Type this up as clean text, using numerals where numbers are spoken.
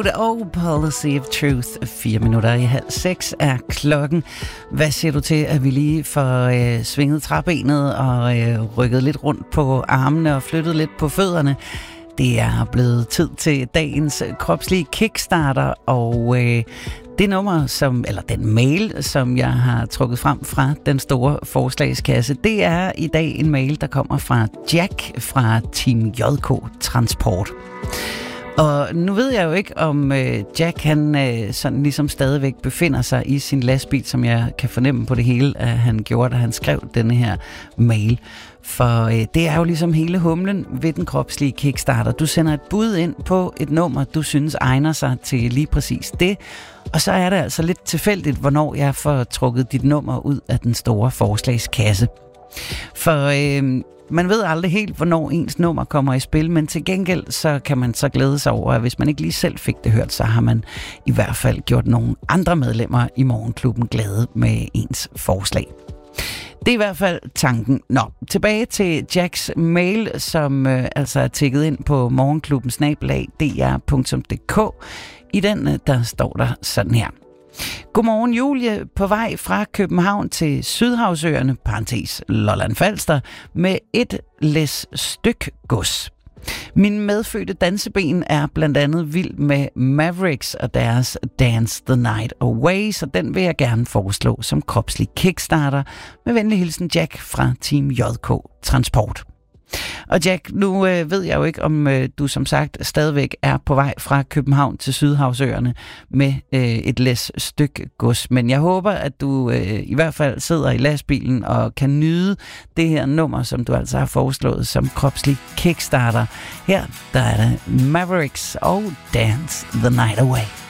Og Policy of Truth, 5:04 er klokken. Hvad siger du til, at vi lige får svinget træbenet og rykket lidt rundt på armene og flyttet lidt på fødderne? Det er blevet tid til dagens kropslige kickstarter, og det nummer, eller den mail, som jeg har trukket frem fra den store forslagskasse, det er i dag en mail, der kommer fra Jack fra Team JK Transport. Og nu ved jeg jo ikke, om Jack han sådan ligesom stadigvæk befinder sig i sin lastbil, som jeg kan fornemme på det hele, at han gjorde, da han skrev denne her mail. For det er jo ligesom hele humlen ved den kropslige kickstarter. Du sender et bud ind på et nummer, du synes egner sig til lige præcis det. Og så er det altså lidt tilfældigt, hvornår jeg får trukket dit nummer ud af den store forslagskasse. For man ved aldrig helt, hvornår ens nummer kommer i spil, men til gengæld så kan man så glæde sig over, at hvis man ikke lige selv fik det hørt, så har man i hvert fald gjort nogle andre medlemmer i Morgenklubben glade med ens forslag. Det er i hvert fald tanken. Nå, tilbage til Jacks mail, som altså er tikket ind på morgenklubben@dr.dk. I den, der står der sådan her. Godmorgen Julie, på vej fra København til Sydhavsøerne, Lolland Falster, med et læs styk gods. Min medfødte danseben er blandt andet vild med Mavericks og deres Dance the Night Away, så den vil jeg gerne foreslå som kropslig kickstarter. Med venlig hilsen Jack fra Team JK Transport. Og Jack, nu ved jeg jo ikke, om du som sagt stadigvæk er på vej fra København til Sydhavsøerne med et læs styk gods. Men jeg håber, at du i hvert fald sidder i lastbilen og kan nyde det her nummer, som du altså har foreslået som kropslig kickstarter. Her der er det Mavericks og Dance the Night Away.